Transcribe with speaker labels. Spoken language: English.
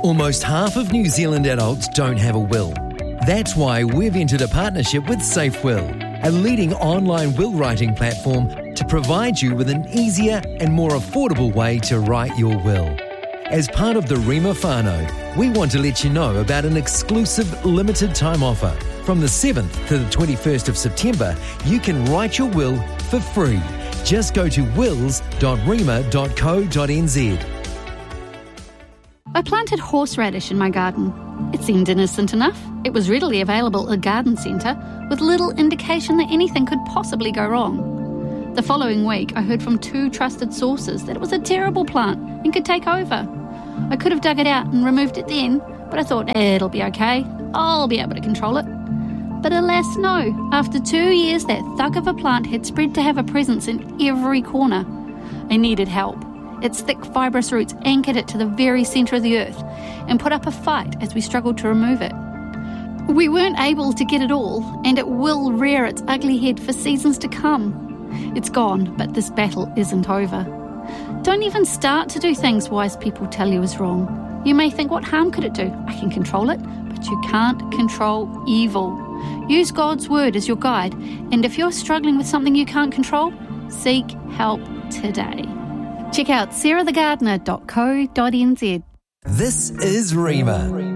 Speaker 1: Almost half of New Zealand adults don't have a will. That's why we've entered a partnership with SafeWill, a leading online will writing platform to provide you with an easier and more affordable way to write your will. As part of the Rima whānau, we want to let you know about an exclusive limited time offer. From the 7th to the 21st of September, you can write your will for free. Just go to wills.rima.co.nz.
Speaker 2: I planted horseradish in my garden. It seemed innocent enough. It was readily available at a garden centre with little indication that anything could possibly go wrong. The following week, I heard from 2 trusted sources that it was a terrible plant and could take over. I could have dug it out and removed it then, but I thought, it'll be okay. I'll be able to control it. But alas, no. After 2 years, that thug of a plant had spread to have a presence in every corner. I needed help. Its thick, fibrous roots anchored it to the very centre of the earth and put up a fight as we struggled to remove it. We weren't able to get it all, and it will rear its ugly head for seasons to come. It's gone, but this battle isn't over. Don't even start to do things wise people tell you is wrong. You may think, what harm could it do? I can control it, but you can't control evil. Use God's word as your guide, and if you're struggling with something you can't control, seek help today. Check out sarahthegardener.co.nz.
Speaker 1: This is Rima.